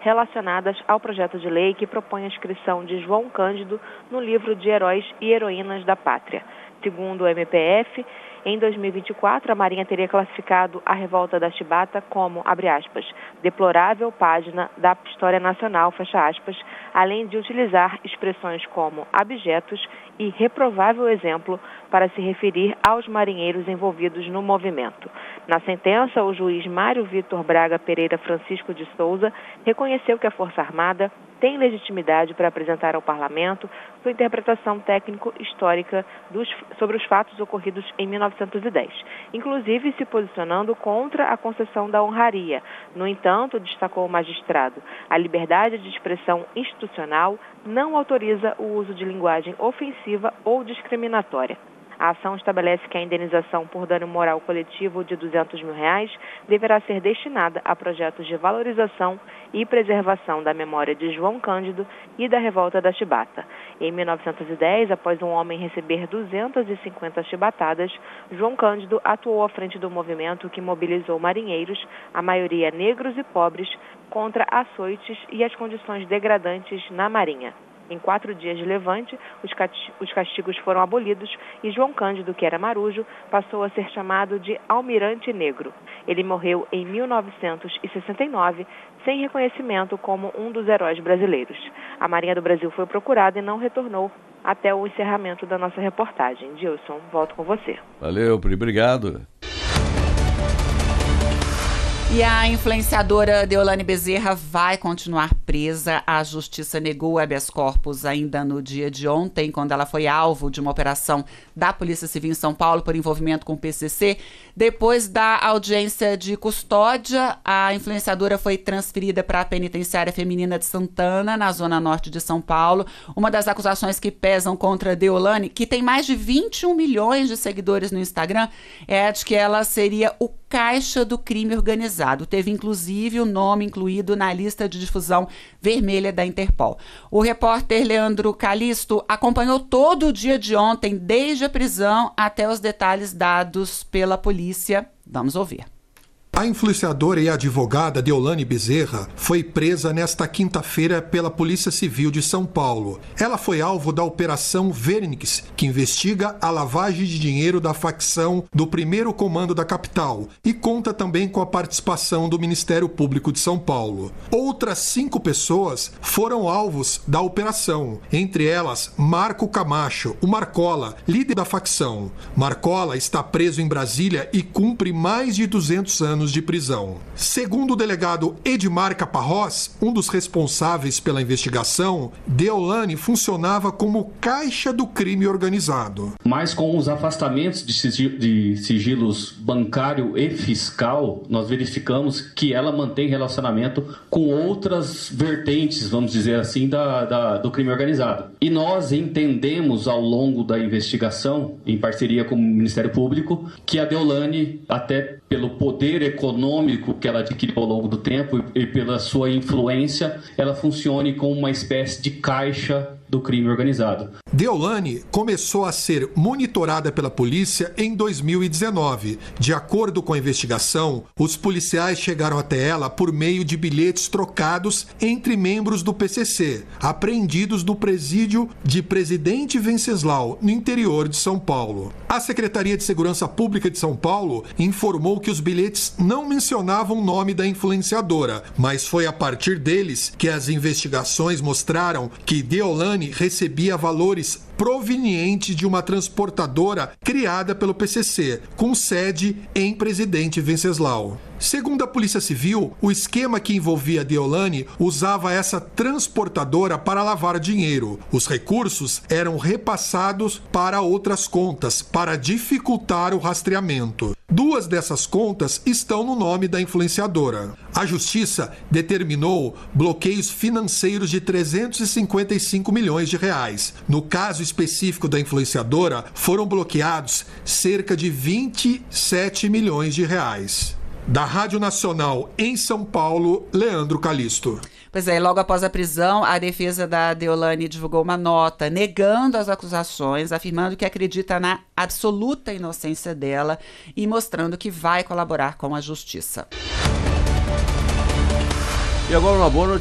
relacionadas ao projeto de lei que propõe a inscrição de João Cândido no livro de Heróis e Heroínas da Pátria. Segundo o MPF, em 2024, a Marinha teria classificado a revolta da Chibata como, abre aspas, deplorável página da história nacional, fecha aspas, além de utilizar expressões como abjetos e reprovável exemplo para se referir aos marinheiros envolvidos no movimento. Na sentença, o juiz Mário Vitor Braga Pereira Francisco de Souza reconheceu que a Força Armada tem legitimidade para apresentar ao Parlamento sua interpretação técnico-histórica sobre os fatos ocorridos em 1910, inclusive se posicionando contra a concessão da honraria. No entanto, destacou o magistrado, a liberdade de expressão institucional não autoriza o uso de linguagem ofensiva ou discriminatória. A ação estabelece que a indenização por dano moral coletivo de R$200 mil deverá ser destinada a projetos de valorização e preservação da memória de João Cândido e da revolta da Chibata. Em 1910, após um homem receber 250 chibatadas, João Cândido atuou à frente do movimento que mobilizou marinheiros, a maioria negros e pobres, contra açoites e as condições degradantes na Marinha. Em 4 dias de levante, os castigos foram abolidos e João Cândido, que era marujo, passou a ser chamado de Almirante Negro. Ele morreu em 1969, sem reconhecimento como um dos heróis brasileiros. A Marinha do Brasil foi procurada e não retornou até o encerramento da nossa reportagem. Dilson, volto com você. Valeu, Pri, obrigado. E a influenciadora Deolane Bezerra vai continuar presa. A justiça negou o habeas corpus ainda no dia de ontem, quando ela foi alvo de uma operação da Polícia Civil em São Paulo por envolvimento com o PCC. Depois da audiência de custódia, a influenciadora foi transferida para a Penitenciária Feminina de Santana, na zona norte de São Paulo. Uma das acusações que pesam contra Deolane, que tem mais de 21 milhões de seguidores no Instagram, é a de que ela seria o caixa do crime organizado. Teve, inclusive, o nome incluído na lista de difusão vermelha da Interpol. O repórter Leandro Calisto acompanhou todo o dia de ontem, desde a prisão até os detalhes dados pela polícia. Vamos ouvir. A influenciadora e advogada Deolane Bezerra foi presa nesta quinta-feira pela Polícia Civil de São Paulo. Ela foi alvo da Operação Vernix, que investiga a lavagem de dinheiro da facção do primeiro comando da capital e conta também com a participação do Ministério Público de São Paulo. Outras 5 pessoas foram alvos da operação, entre elas Marco Camacho, o Marcola, líder da facção. Marcola está preso em Brasília e cumpre mais de 200 anos de prisão. Segundo o delegado Edmar Caparrós, um dos responsáveis pela investigação, Deolane funcionava como caixa do crime organizado. Mas com os afastamentos de sigilos bancário e fiscal, nós verificamos que ela mantém relacionamento com outras vertentes, vamos dizer assim, do crime organizado. E nós entendemos ao longo da investigação, em parceria com o Ministério Público, que a Deolane, até pelo poder econômico que ela adquiriu ao longo do tempo e pela sua influência, ela funcione como uma espécie de caixa do crime organizado. Deolane começou a ser monitorada pela polícia em 2019. De acordo com a investigação, os policiais chegaram até ela por meio de bilhetes trocados entre membros do PCC, apreendidos no presídio de Presidente Venceslau, no interior de São Paulo. A Secretaria de Segurança Pública de São Paulo informou que os bilhetes não mencionavam o nome da influenciadora, mas foi a partir deles que as investigações mostraram que Deolane recebia valores provenientes de uma transportadora criada pelo PCC, com sede em Presidente Venceslau. Segundo a Polícia Civil, o esquema que envolvia Deolane usava essa transportadora para lavar dinheiro. Os recursos eram repassados para outras contas, para dificultar o rastreamento. 2 dessas contas estão no nome da influenciadora. A Justiça determinou bloqueios financeiros de 355 milhões de reais. No caso específico da influenciadora, foram bloqueados cerca de 27 milhões de reais. Da Rádio Nacional em São Paulo, Leandro Calisto. Pois é, logo após a prisão, a defesa da Deolane divulgou uma nota negando as acusações, afirmando que acredita na absoluta inocência dela e mostrando que vai colaborar com a justiça. E agora uma boa notícia.